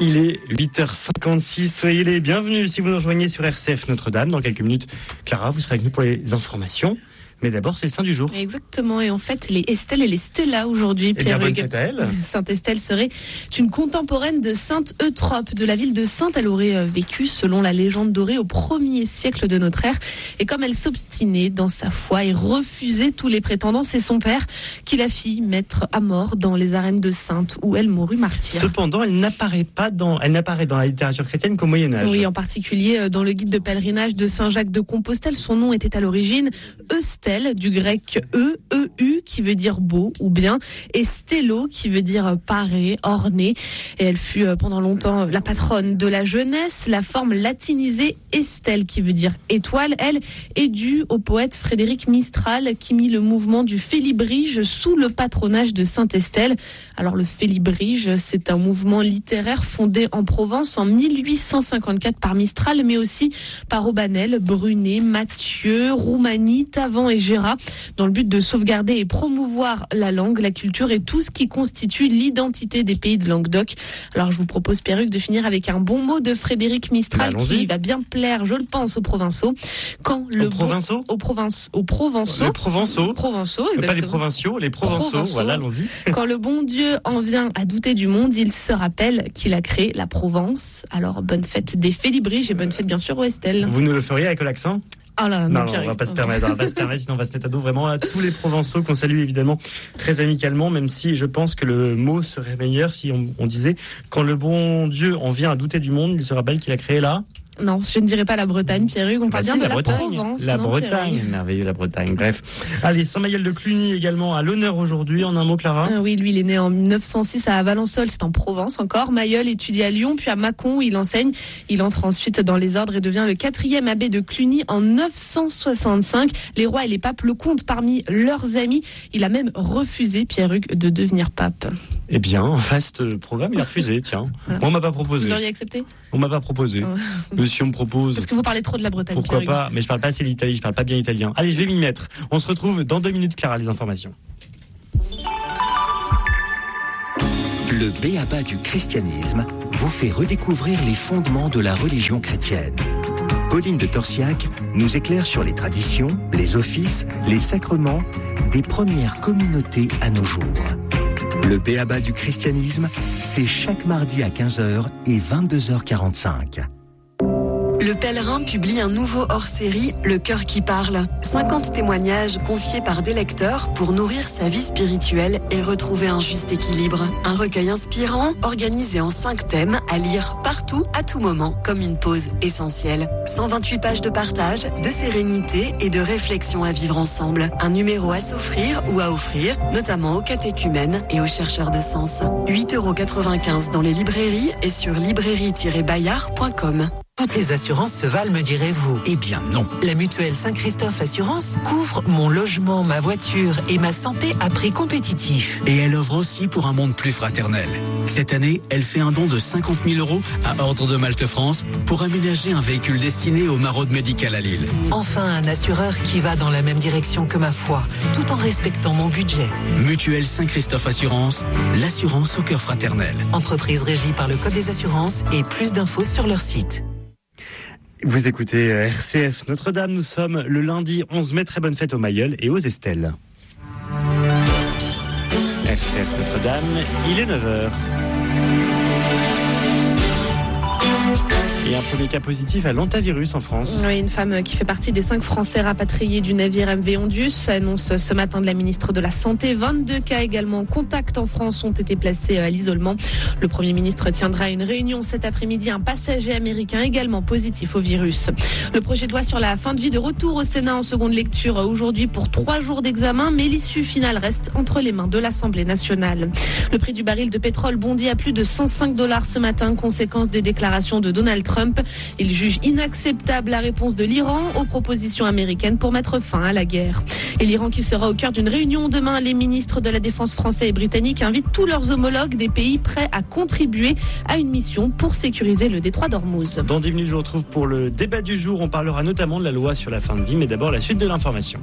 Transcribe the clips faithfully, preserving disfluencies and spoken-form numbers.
Il est huit heures cinquante-six, soyez les bienvenus si vous nous rejoignez sur R C F Notre-Dame. Dans quelques minutes, Clara, vous serez avec nous pour les informations. Mais d'abord, c'est le saint du jour. Exactement, et en fait, les Estelle et les Stella aujourd'hui, Pierre. Eh bien, bonne Hugues. fête à elle. Sainte Estelle serait une contemporaine de Sainte Eutrope, de la ville de Sainte. Elle aurait vécu, selon la légende dorée, au premier siècle de notre ère. Et comme elle s'obstinait dans sa foi et refusait tous les prétendants, c'est son père qui la fit mettre à mort dans les arènes de Sainte, où elle mourut martyre. Cependant, elle n'apparaît pas dans, elle n'apparaît dans la littérature chrétienne qu'au Moyen-Âge. Oui, en particulier dans le guide de pèlerinage de Saint-Jacques de Compostelle. Son nom était à l'origine Eustelle, du grec E, E-U, qui veut dire beau ou bien, et stello, qui veut dire paré, orné. Et elle fut pendant longtemps la patronne de la jeunesse. La forme latinisée Estelle, qui veut dire étoile, elle, est due au poète Frédéric Mistral, qui mit le mouvement du Félibrige sous le patronage de Sainte Estelle. Alors le Félibrige, c'est un mouvement littéraire fondé en Provence en mille huit cent cinquante-quatre par Mistral, mais aussi par Aubanel, Brunet, Mathieu, Roumanie, Tavan et Gérat, dans le but de sauvegarder et promouvoir la langue, la culture et tout ce qui constitue l'identité des pays de Languedoc. Alors je vous propose, Pierre-Hugues, de finir avec un bon mot de Frédéric Mistral, Allons-y. qui va bien plaire, je le pense, aux Provençaux. Quand le Aux Provençaux bon, aux, Province, aux Provençaux. Les Provençaux. Provençaux, Pas les exactement. Provinciaux, les Provençaux. Provençaux. Voilà, allons-y. Quand le bon Dieu en vient à douter du monde, il se rappelle qu'il a créé la Provence. Alors bonne fête des Félibriges et bonne fête bien sûr aux Estelle. Vous nous le feriez avec l'accent? Ah là, Non, non, non, on va pas se permettre, on va pas se permettre, sinon on va se mettre à dos vraiment à tous les Provençaux qu'on salue évidemment très amicalement, même si je pense que le mot serait meilleur si on, on disait quand le bon Dieu en vient à douter du monde, il se rappelle qu'il a créé là. Non, je ne dirais pas la Bretagne, Pierre-Hugues, on Bah parle si, bien de la la Bretagne. Provence. La non, Bretagne, Pierre-Hugues. merveilleux la Bretagne. Bref, allez, Saint-Maël de Cluny également à l'honneur aujourd'hui. En un mot, Clara. Ah oui, lui, il est né en mille neuf cent six à Valençol, c'est en Provence encore. Mailleul étudie à Lyon, puis à Mâcon où il enseigne. Il entre ensuite dans les ordres et devient le quatrième abbé de Cluny en neuf cent soixante-cinq. Les rois et les papes le comptent parmi leurs amis. Il a même refusé, Pierre-Hugues, de devenir pape. Eh bien, vaste programme, il a refusé, tiens. Voilà. Moi, on m'a pas proposé. Vous auriez accepté? On m'a pas proposé. Oh. Mais si on me propose. Parce que vous parlez trop de la Bretagne. Pourquoi Pierre-Hugues. pas? Mais je parle pas assez l'Italie, je parle pas bien italien. Allez, je vais m'y mettre. On se retrouve dans deux minutes, Clara, les informations. Le B A B A du christianisme vous fait redécouvrir les fondements de la religion chrétienne. Pauline de Torsiac nous éclaire sur les traditions, les offices, les sacrements des premières communautés à nos jours. Le B A B A du christianisme, c'est chaque mardi à quinze heures et vingt-deux heures quarante-cinq. Le Pèlerin publie un nouveau hors-série, Le Cœur qui parle. cinquante témoignages confiés par des lecteurs pour nourrir sa vie spirituelle et retrouver un juste équilibre. Un recueil inspirant, organisé en cinq thèmes, à lire partout, à tout moment, comme une pause essentielle. cent vingt-huit pages de partage, de sérénité et de réflexion à vivre ensemble. Un numéro à s'offrir ou à offrir, notamment aux catéchumènes et aux chercheurs de sens. huit euros quatre-vingt-quinze dans les librairies et sur librairie tiret bayard point com. Toutes les assurances se valent, me direz-vous. Eh bien non. La mutuelle Saint-Christophe Assurance couvre mon logement, ma voiture et ma santé à prix compétitif. Et elle offre aussi pour un monde plus fraternel. Cette année, elle fait un don de cinquante mille euros à Ordre de Malte France pour aménager un véhicule destiné au maraude médical à Lille. Enfin, un assureur qui va dans la même direction que ma foi, tout en respectant mon budget. Mutuelle Saint-Christophe Assurance, l'assurance au cœur fraternel. Entreprise régie par le Code des assurances et plus d'infos sur leur site. Vous écoutez R C F Notre-Dame, nous sommes le lundi onze mai, très bonne fête aux Mailleul et aux Estelle. R C F Notre-Dame, il est neuf heures. Et un premier cas positif à l'hantavirus en France. Oui, une femme qui fait partie des cinq Français rapatriés du navire M V Ondus annonce ce matin de la ministre de la Santé. vingt-deux cas également en contact en France ont été placés à l'isolement. Le Premier ministre tiendra une réunion cet après-midi. Un passager américain également positif au virus. Le projet de loi sur la fin de vie de retour au Sénat en seconde lecture aujourd'hui pour trois jours d'examen, mais l'issue finale reste entre les mains de l'Assemblée nationale. Le prix du baril de pétrole bondit à plus de cent cinq dollars ce matin, conséquence des déclarations de Donald Trump. Il juge inacceptable la réponse de l'Iran aux propositions américaines pour mettre fin à la guerre. Et l'Iran qui sera au cœur d'une réunion demain, les ministres de la Défense français et britanniques invitent tous leurs homologues des pays prêts à contribuer à une mission pour sécuriser le détroit d'Ormuz. Dans dix minutes, je vous retrouve pour le débat du jour. On parlera notamment de la loi sur la fin de vie, mais d'abord la suite de l'information.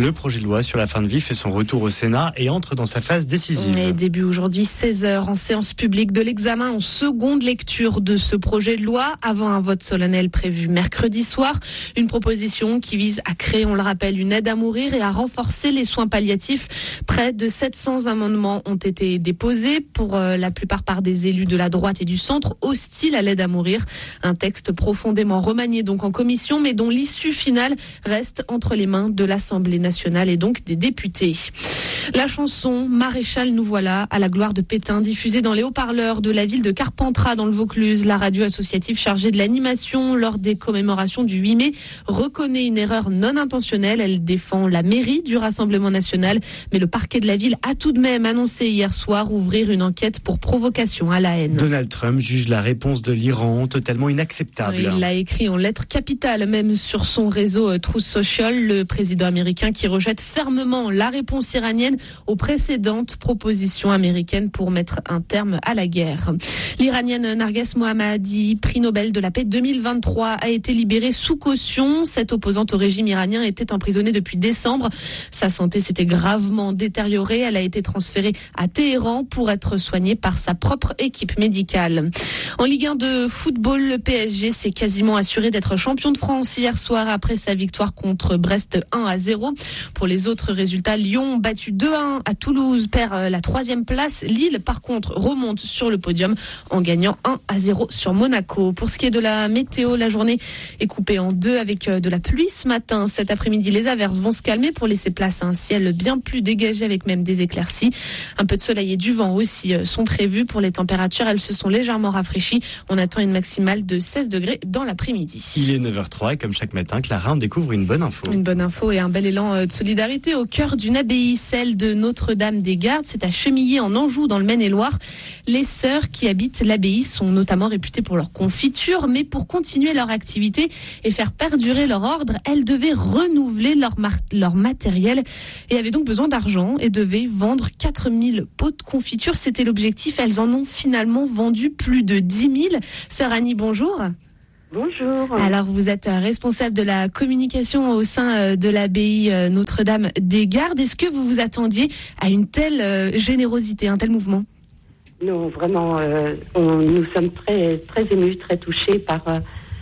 Le projet de loi sur la fin de vie fait son retour au Sénat et entre dans sa phase décisive. Et début aujourd'hui, seize heures, en séance publique de l'examen en seconde lecture de ce projet de loi, avant un vote solennel prévu mercredi soir. Une proposition qui vise à créer, on le rappelle, une aide à mourir et à renforcer les soins palliatifs. Près de sept cents amendements ont été déposés, pour la plupart par des élus de la droite et du centre, hostiles à l'aide à mourir. Un texte profondément remanié donc en commission, mais dont l'issue finale reste entre les mains de l'Assemblée nationale et donc des députés. La chanson Maréchal nous voilà à la gloire de Pétain, diffusée dans les haut-parleurs de la ville de Carpentras dans le Vaucluse. La radio associative chargée de l'animation lors des commémorations du huit mai reconnaît une erreur non intentionnelle. Elle défend la mairie du Rassemblement national, mais le parquet de la ville a tout de même annoncé hier soir ouvrir une enquête pour provocation à la haine. Donald Trump juge la réponse de l'Iran totalement inacceptable. Il l'a écrit en lettres capitales, même sur son réseau Truth Social, le président américain qui rejette fermement la réponse iranienne aux précédentes propositions américaines pour mettre un terme à la guerre. L'Iranienne Narges Mohammadi, prix Nobel de la paix deux mille vingt-trois, a été libérée sous caution. Cette opposante au régime iranien était emprisonnée depuis décembre. Sa santé s'était gravement détériorée. Elle a été transférée à Téhéran pour être soignée par sa propre équipe médicale. En Ligue un de football, le P S G s'est quasiment assuré d'être champion de France hier soir après sa victoire contre Brest un à zéro. Pour les autres résultats, Lyon battu deux à un à Toulouse, perd la troisième place. Lille, par contre, remonte sur le podium en gagnant un à zéro sur Monaco. Pour ce qui est de la météo, la journée est coupée en deux avec de la pluie ce matin. Cet après-midi, les averses vont se calmer pour laisser place à un ciel bien plus dégagé avec même des éclaircies. Un peu de soleil et du vent aussi sont prévus. Pour les températures, elles se sont légèrement rafraîchies. On attend une maximale de seize degrés dans l'après-midi. Il est neuf heures trois et comme chaque matin, Clara, on découvre une bonne info. Une bonne info et un bel élan de solidarité au cœur d'une abbaye, celle de Notre-Dame-des-Gardes. C'est à Chemillé en Anjou, dans le Maine-et-Loire. Les sœurs qui habitent l'abbaye sont notamment réputées pour leur confiture, mais pour continuer leur activité et faire perdurer leur ordre, elles devaient renouveler leur, mar- leur matériel et avaient donc besoin d'argent et devaient vendre quatre mille pots de confiture. C'était l'objectif. Elles en ont finalement vendu plus de dix mille. Sœur Annie, bonjour. Bonjour. Alors, vous êtes responsable de la communication au sein de l'abbaye Notre-Dame-des-Gardes. Est-ce que vous vous attendiez à une telle générosité, un tel mouvement ? Non, vraiment, euh, on, nous sommes très, très émus, très touchés par euh,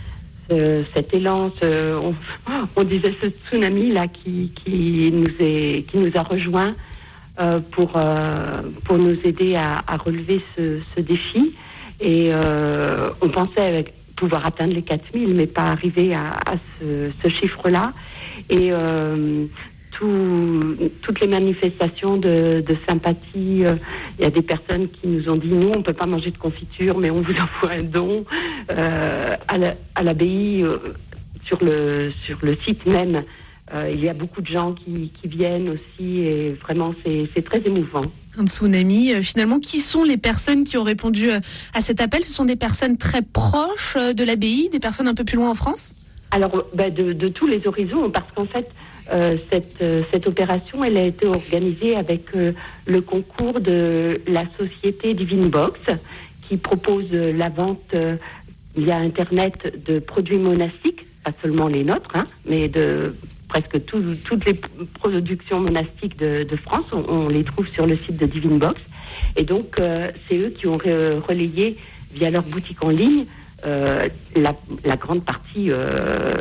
ce, cet élan. Ce, on, on disait ce tsunami là qui, qui nous est, qui nous a rejoints euh, pour euh, pour nous aider à, à relever ce, ce défi. Et euh, on pensait avec pouvoir atteindre les quatre mille, mais pas arriver à, à ce, ce chiffre-là. Et euh, tout, toutes les manifestations de, de sympathie, il euh, y a des personnes qui nous ont dit, nous, on ne peut pas manger de confiture, mais on vous envoie un don euh, à, la, à l'abbaye, euh, sur, le, sur le site même. Euh, il y a beaucoup de gens qui, qui viennent aussi, et vraiment, c'est, c'est très émouvant. Un tsunami. Finalement, qui sont les personnes qui ont répondu à cet appel ? Ce sont des personnes très proches de l'abbaye, des personnes un peu plus loin en France ? Alors, bah de, de tous les horizons, parce qu'en fait, euh, cette, euh, cette opération, elle a été organisée avec euh, le concours de la société Divine Box, qui propose euh, la vente euh, via Internet de produits monastiques, pas seulement les nôtres, hein, mais de presque tout, toutes les productions monastiques de, de France, on, on les trouve sur le site de Divine Box. Et donc, euh, c'est eux qui ont re- relayé via leur boutique en ligne euh, la, la grande partie euh,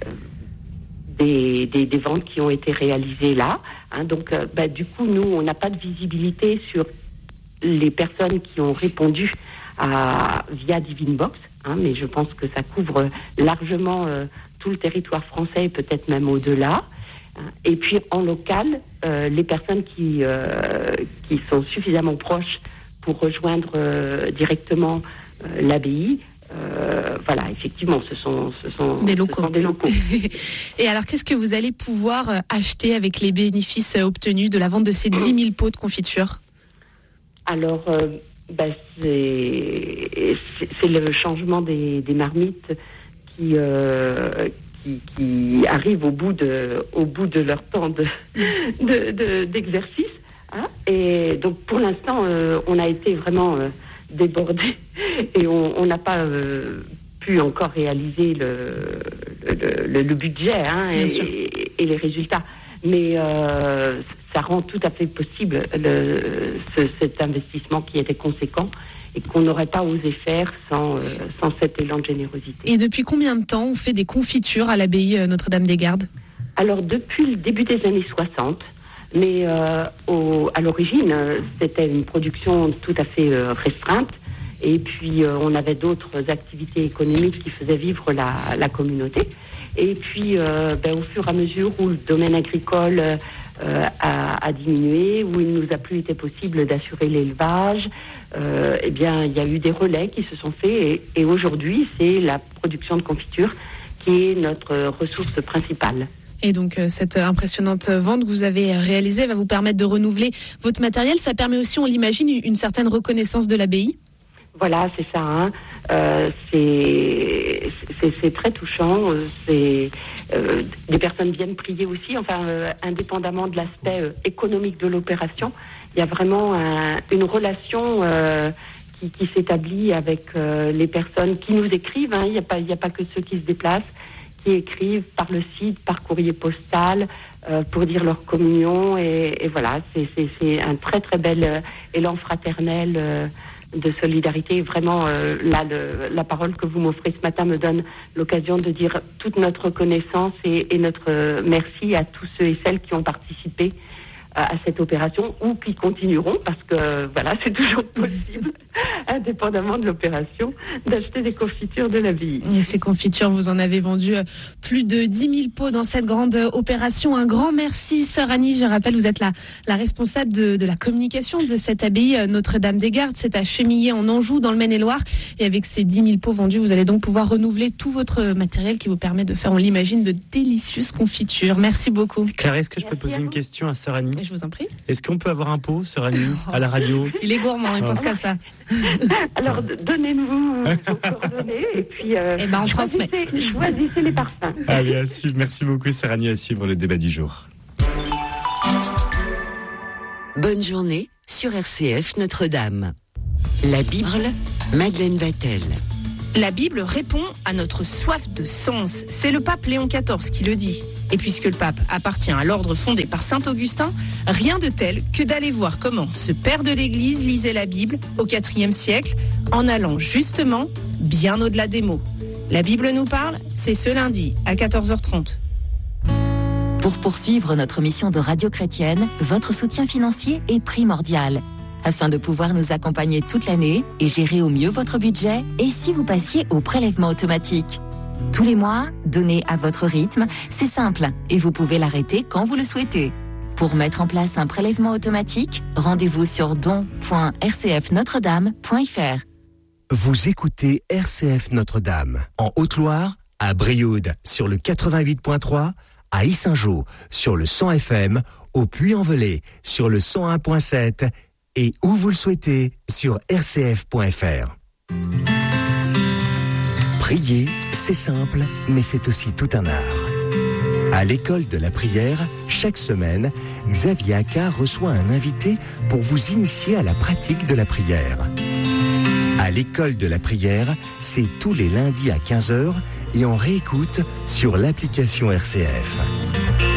des, des, des ventes qui ont été réalisées là. Hein. Donc, euh, bah, du coup, nous, on n'a pas de visibilité sur les personnes qui ont répondu à, via Divine Box, hein, mais je pense que ça couvre largement euh, tout le territoire français et peut-être même au-delà. Et puis en local, euh, les personnes qui, euh, qui sont suffisamment proches pour rejoindre euh, directement euh, l'abbaye, euh, voilà, effectivement, ce sont, ce sont, des locaux. Ce sont des locaux. Et alors, qu'est-ce que vous allez pouvoir acheter avec les bénéfices obtenus de la vente de ces dix mille pots de confiture ? Alors, euh, bah, c'est, c'est, c'est le changement des, des marmites qui, euh, qui, qui arrivent au bout de, au bout de leur temps de, de, de, d'exercice. Hein. Et donc, pour l'instant, euh, on a été vraiment euh, débordés et on n'a pas euh, pu encore réaliser le, le, le, le budget hein, et, et, et les résultats. mais euh, ça rend tout à fait possible le, ce, cet investissement qui était conséquent et qu'on n'aurait pas osé faire sans, euh, sans cet élan de générosité. Et depuis combien de temps on fait des confitures à l'abbaye Notre-Dame-des-Gardes ? Alors, depuis le début des années soixante, mais euh, au, à l'origine, c'était une production tout à fait euh, restreinte. Et puis, euh, on avait d'autres activités économiques qui faisaient vivre la, la communauté. Et puis, euh, ben, au fur et à mesure où le domaine agricole euh, a, a diminué, où il nous a plus été possible d'assurer l'élevage, euh, eh bien, il y a eu des relais qui se sont faits. Et, et aujourd'hui, c'est la production de confitures qui est notre ressource principale. Et donc, euh, cette impressionnante vente que vous avez réalisée va vous permettre de renouveler votre matériel. Ça permet aussi, on l'imagine, une certaine reconnaissance de l'abbaye. Voilà, c'est ça. Hein. Euh, c'est, c'est, c'est très touchant. C'est, euh, des personnes viennent prier aussi, enfin, euh, indépendamment de l'aspect euh, économique de l'opération. Il y a vraiment un, une relation euh, qui, qui s'établit avec euh, les personnes qui nous écrivent. Hein. Il n'y a pas, il n'y a pas que ceux qui se déplacent, qui écrivent par le site, par courrier postal, euh, pour dire leur communion. Et, et voilà, c'est, c'est, c'est un très très bel euh, élan fraternel euh, de solidarité. Vraiment, euh, là, le, la parole que vous m'offrez ce matin me donne l'occasion de dire toute notre reconnaissance et, et notre euh, merci à tous ceux et celles qui ont participé euh, à cette opération ou qui continueront, parce que euh, voilà, c'est toujours possible, indépendamment de l'opération, d'acheter des confitures de l'abbaye. Et ces confitures, vous en avez vendu plus de dix mille pots dans cette grande opération. Un grand merci, sœur Annie. Je rappelle, vous êtes la, la responsable de, de la communication de cette abbaye Notre-Dame-des-Gardes. C'est à Chemillé, en Anjou, dans le Maine-et-Loire. Et avec ces dix mille pots vendus, vous allez donc pouvoir renouveler tout votre matériel qui vous permet de faire, on l'imagine, de délicieuses confitures. Merci beaucoup. Claire, est-ce que je peux poser une question à sœur Annie ? Je vous en prie. Est-ce qu'on peut avoir un pot, sœur Annie, à la radio ? Il est gourmand, il pense qu'à ça. Alors, donnez-nous vos coordonnées et puis euh, eh ben, on choisissez, transmet. choisissez les parfums. Allez, à suivre. Merci beaucoup, sœur Annie, à suivre le débat du jour. Bonne journée sur R C F Notre-Dame. La Bible, Madeleine Vatel. La Bible répond à notre soif de sens. C'est le pape Léon quatorze qui le dit. Et puisque le pape appartient à l'ordre fondé par saint Augustin, rien de tel que d'aller voir comment ce père de l'Église lisait la Bible au quatrième siècle, en allant justement bien au-delà des mots. La Bible nous parle, c'est ce lundi à quatorze heures trente. Pour poursuivre notre mission de radio chrétienne, votre soutien financier est primordial. Afin de pouvoir nous accompagner toute l'année et gérer au mieux votre budget, et si vous passiez au prélèvement automatique ? Tous les mois, donnez à votre rythme, c'est simple et vous pouvez l'arrêter quand vous le souhaitez. Pour mettre en place un prélèvement automatique, rendez-vous sur don point r c f notre dame point f r. Vous écoutez R C F Notre-Dame, en Haute-Loire, à Brioude sur le quatre-vingt-huit point trois, à Yssingeaux sur le cent F M, au Puy-en-Velay sur le cent un point sept et où vous le souhaitez sur r c f point f r. Prier, c'est simple, mais c'est aussi tout un art. À l'école de la prière, chaque semaine, Xavier Accard reçoit un invité pour vous initier à la pratique de la prière. À l'école de la prière, c'est tous les lundis à quinze heures et on réécoute sur l'application R C F.